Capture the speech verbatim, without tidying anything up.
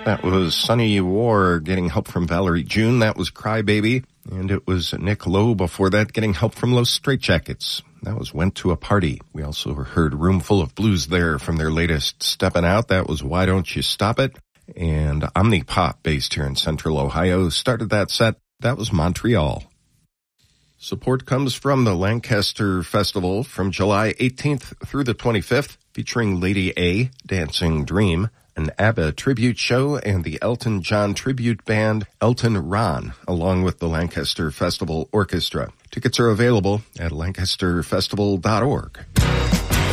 That was Sonny War getting help from Valerie June. That was Cry Baby. And it was Nick Lowe before that getting help from Los Straitjackets. That was Went to a Party. We also heard Roomful of Blues there from their latest Steppin' Out. That was Why Don't You Stop It? And Omnipop, based here in Central Ohio, started that set. That was Montreal. Support comes from the Lancaster Festival from July eighteenth through the twenty-fifth, featuring Lady A, Dancing Dream, an ABBA tribute show, and the Elton John tribute band Elton Ron, along with the Lancaster Festival Orchestra. Tickets are available at lancaster festival dot org.